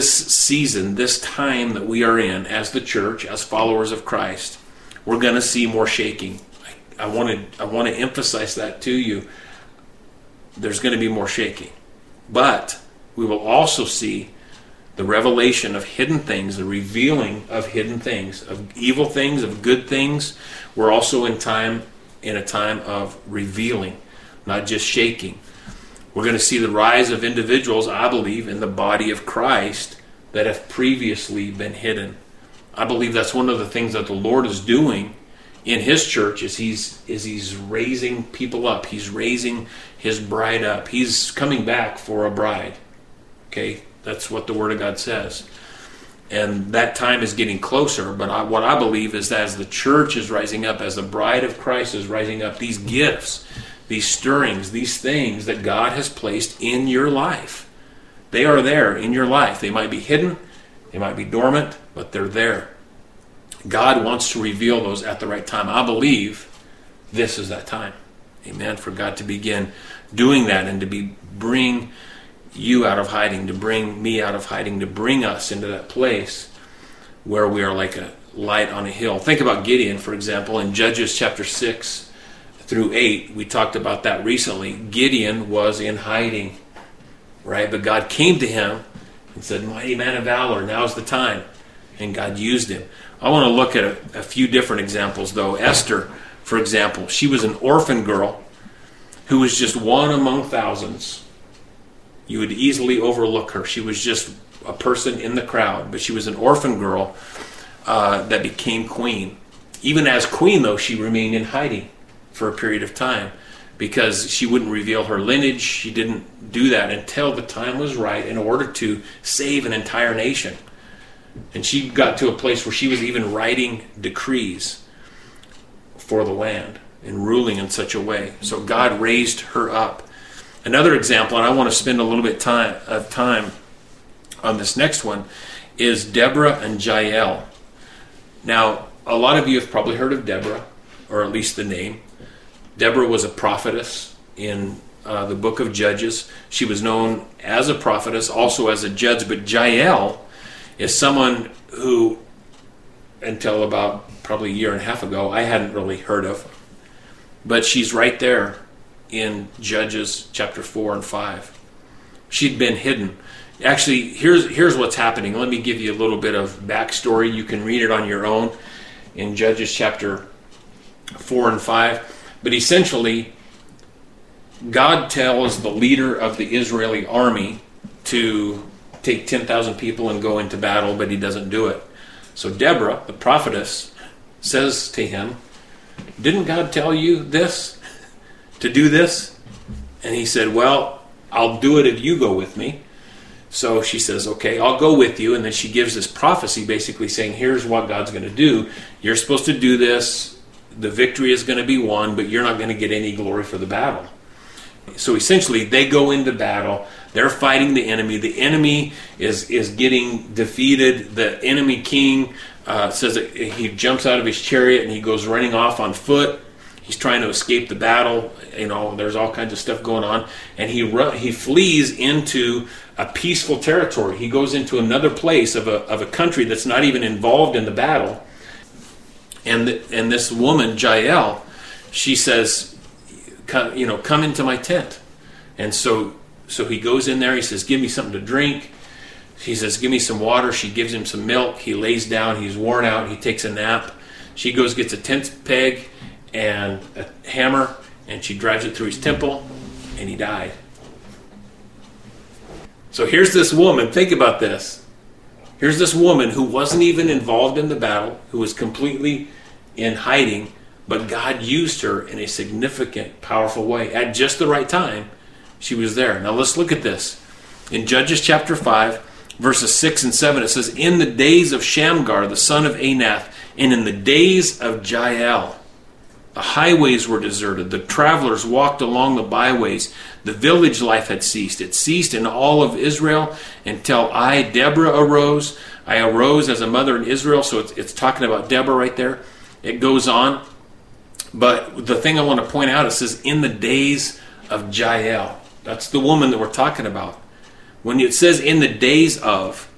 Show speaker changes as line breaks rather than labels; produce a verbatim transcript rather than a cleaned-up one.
This season, this time that we are in as the church, as followers of Christ, we're going to see more shaking. I, I want to I want to emphasize that to you. There's going to be more shaking. But we will also see the revelation of hidden things, the revealing of hidden things, of evil things, of good things. We're also in time in a time of revealing, not just shaking. We're going to see the rise of individuals, I believe, in the body of Christ that have previously been hidden. I believe that's one of the things that the Lord is doing in His church is He's is He's raising people up. He's raising His bride up. He's coming back for a bride. Okay, that's what the Word of God says. And that time is getting closer, but I, what I believe is that as the church is rising up, as the bride of Christ is rising up, these gifts, these stirrings, these things that God has placed in your life, they are there in your life. They might be hidden, they might be dormant, but they're there. God wants to reveal those at the right time. I believe this is that time. Amen. For God to begin doing that and to be bring you out of hiding, to bring me out of hiding, to bring us into that place where we are like a light on a hill. Think about Gideon, for example, in Judges chapter six through eight. We talked about that recently. Gideon was in hiding, right? But God came to him and said, "Mighty man of valor, now's the time." And God used him. I want to look at a, a few different examples, though. Esther, for example, she was an orphan girl who was just one among thousands. You would easily overlook her. She was just a person in the crowd, but she was an orphan girl uh, that became queen. Even as queen, though, she remained in hiding for a period of time because she wouldn't reveal her lineage. She didn't do that until the time was right in order to save an entire nation. And she got to a place where she was even writing decrees for the land and ruling in such a way. So God raised her up. Another example, and I want to spend a little bit time, of time on this next one, is Deborah and Jael. Now, a lot of you have probably heard of Deborah, or at least the name. Deborah was a prophetess in uh, the book of Judges. She was known as a prophetess, also as a judge, but Jael is someone who, until about probably a year and a half ago, I hadn't really heard of. But she's right there in Judges chapter four and five. She'd been hidden. Actually, here's here's what's happening. Let me give you a little bit of backstory. You can read it on your own in Judges chapter four and five. But essentially, God tells the leader of the Israeli army to take ten thousand people and go into battle, but he doesn't do it. So Deborah, the prophetess, says to him, "Didn't God tell you this? To do this?" And he said, "Well, I'll do it if you go with me." So she says, "Okay, I'll go with you." And then she gives this prophecy basically saying, here's what God's going to do. You're supposed to do this. The victory is going to be won, but you're not going to get any glory for the battle. So essentially, they go into battle. They're fighting the enemy. The enemy is, is getting defeated. The enemy king uh, says that he jumps out of his chariot and he goes running off on foot. He's trying to escape the battle. You know, there's all kinds of stuff going on. And he run, he flees into a peaceful territory. He goes into another place of a of a country that's not even involved in the battle. And the, and this woman, Jael, she says, come, you know, come into my tent. And so so he goes in there. He says, give me something to drink. He says, give me some water. She gives him some milk. He lays down. He's worn out. He takes a nap. She goes, gets a tent peg and a hammer, and she drives it through his temple, and he died. So here's this woman. Think about this. Here's this woman who wasn't even involved in the battle, who was completely in hiding, but God used her in a significant, powerful way. At just the right time, she was there. Now let's look at this. In Judges chapter five, verses six and seven, it says, "In the days of Shamgar, the son of Anath, and in the days of Jael, the highways were deserted. The travelers walked along the byways. The village life had ceased. It ceased in all of Israel until I, Deborah, arose. I arose as a mother in Israel." So it's, it's talking about Deborah right there. It goes on. But the thing I want to point out, it says, in the days of Jael. That's the woman that we're talking about. When it says in the days of,